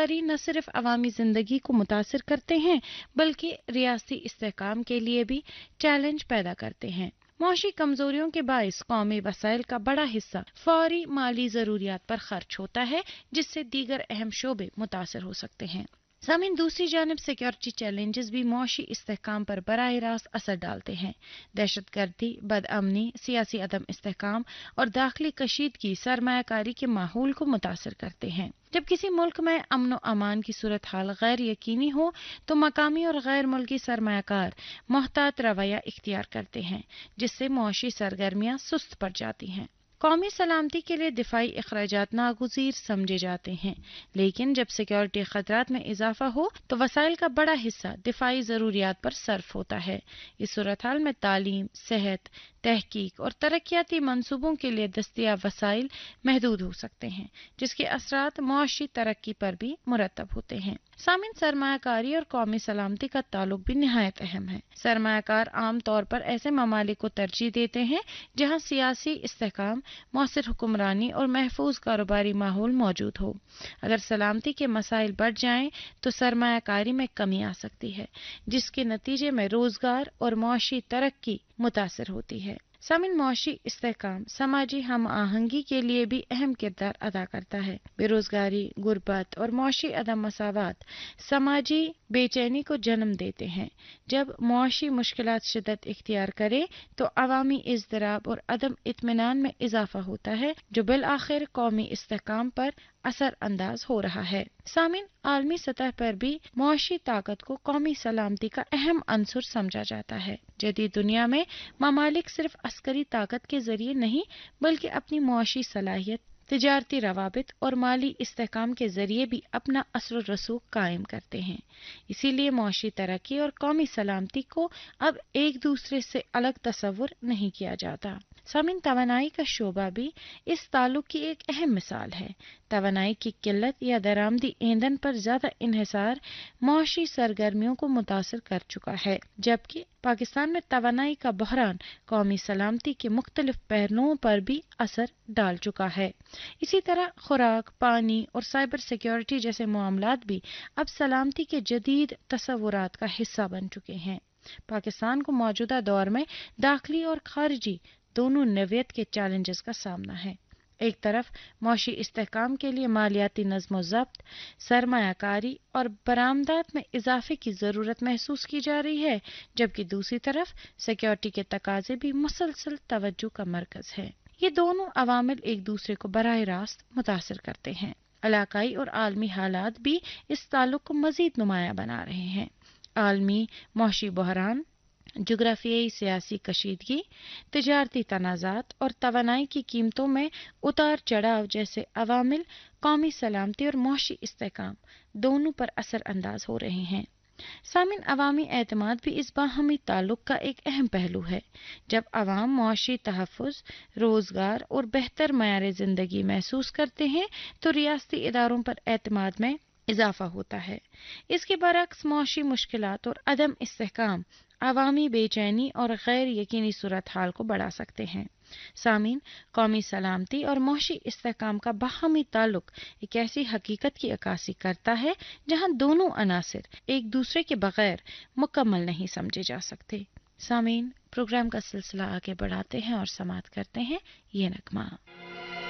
کاری نہ صرف عوامی زندگی کو متاثر کرتے ہیں بلکہ ریاستی استحکام کے لیے بھی چیلنج پیدا کرتے ہیں۔ معاشی کمزوریوں کے باعث قومی وسائل کا بڑا حصہ فوری مالی ضروریات پر خرچ ہوتا ہے، جس سے دیگر اہم شعبے متاثر ہو سکتے ہیں۔ سامعین، دوسری جانب سیکیورٹی چیلنجز بھی معاشی استحکام پر براہ راست اثر ڈالتے ہیں۔ دہشت گردی، بدامنی، سیاسی عدم استحکام اور داخلی کشیدگی سرمایہ کاری کے ماحول کو متاثر کرتے ہیں۔ جب کسی ملک میں امن و امان کی صورتحال غیر یقینی ہو تو مقامی اور غیر ملکی سرمایہ کار محتاط رویہ اختیار کرتے ہیں، جس سے معاشی سرگرمیاں سست پڑ جاتی ہیں۔ قومی سلامتی کے لیے دفاعی اخراجات ناگزیر سمجھے جاتے ہیں، لیکن جب سیکیورٹی خطرات میں اضافہ ہو تو وسائل کا بڑا حصہ دفاعی ضروریات پر صرف ہوتا ہے۔ اس صورتحال میں تعلیم، صحت، تحقیق اور ترقیاتی منصوبوں کے لیے دستیاب وسائل محدود ہو سکتے ہیں، جس کے اثرات معاشی ترقی پر بھی مرتب ہوتے ہیں۔ سامعین، سرمایہ کاری اور قومی سلامتی کا تعلق بھی نہایت اہم ہے۔ سرمایہ کار عام طور پر ایسے ممالک کو ترجیح دیتے ہیں جہاں سیاسی استحکام، مؤثر حکمرانی اور محفوظ کاروباری ماحول موجود ہو۔ اگر سلامتی کے مسائل بڑھ جائیں تو سرمایہ کاری میں کمی آ سکتی ہے، جس کے نتیجے میں روزگار اور معاشی ترقی متاثر ہوتی ہے۔ سامعین، معاشی استحکام سماجی ہم آہنگی کے لیے بھی اہم کردار ادا کرتا ہے۔ بے روزگاری، غربت اور معاشی عدم مساوات سماجی بے چینی کو جنم دیتے ہیں۔ جب معاشی مشکلات شدت اختیار کرے تو عوامی اضطراب اور عدم اطمینان میں اضافہ ہوتا ہے، جو بالآخر قومی استحکام پر اثر انداز ہو رہا ہے۔ سامعین، عالمی سطح پر بھی معاشی طاقت کو قومی سلامتی کا اہم عنصر سمجھا جاتا ہے۔ جدید دنیا میں ممالک صرف عسکری طاقت کے ذریعے نہیں بلکہ اپنی معاشی صلاحیت، تجارتی روابط اور مالی استحکام کے ذریعے بھی اپنا اثر و رسوخ قائم کرتے ہیں۔ اسی لیے معاشی ترقی اور قومی سلامتی کو اب ایک دوسرے سے الگ تصور نہیں کیا جاتا۔ سامعین، توانائی کا شعبہ بھی اس تعلق کی ایک اہم مثال ہے۔ توانائی کی قلت یا درآمدی ایندھن پر زیادہ انحصار معاشی سرگرمیوں کو متاثر کر چکا ہے، جبکہ پاکستان میں توانائی کا بحران قومی سلامتی کے مختلف پہلوؤں پر بھی اثر ڈال چکا ہے۔ اسی طرح خوراک، پانی اور سائبر سیکیورٹی جیسے معاملات بھی اب سلامتی کے جدید تصورات کا حصہ بن چکے ہیں۔ پاکستان کو موجودہ دور میں داخلی اور خارجی دونوں نوعیت کے چیلنجز کا سامنا ہے۔ ایک طرف معاشی استحکام کے لیے مالیاتی نظم و ضبط، سرمایہ کاری اور برآمدات میں اضافے کی ضرورت محسوس کی جا رہی ہے، جبکہ دوسری طرف سیکیورٹی کے تقاضے بھی مسلسل توجہ کا مرکز ہے۔ یہ دونوں عوامل ایک دوسرے کو براہ راست متاثر کرتے ہیں۔ علاقائی اور عالمی حالات بھی اس تعلق کو مزید نمایاں بنا رہے ہیں۔ عالمی معاشی بحران، جغرافیائی سیاسی کشیدگی، تجارتی تنازعات اور توانائی کی قیمتوں میں اتار چڑھاؤ جیسے عوامل قومی سلامتی اور معاشی استحکام دونوں پر اثر انداز ہو رہے ہیں۔ سامعین، عوامی اعتماد بھی اس باہمی تعلق کا ایک اہم پہلو ہے۔ جب عوام معاشی تحفظ، روزگار اور بہتر معیار زندگی محسوس کرتے ہیں تو ریاستی اداروں پر اعتماد میں اضافہ ہوتا ہے۔ اس کے برعکس معاشی مشکلات اور عدم استحکام عوامی بے چینی اور غیر یقینی صورتحال کو بڑھا سکتے ہیں۔ سامعین، قومی سلامتی اور معاشی استحکام کا باہمی تعلق ایک ایسی حقیقت کی عکاسی کرتا ہے جہاں دونوں عناصر ایک دوسرے کے بغیر مکمل نہیں سمجھے جا سکتے۔ سامعین، پروگرام کا سلسلہ آگے بڑھاتے ہیں اور سماعت کرتے ہیں یہ نغمہ۔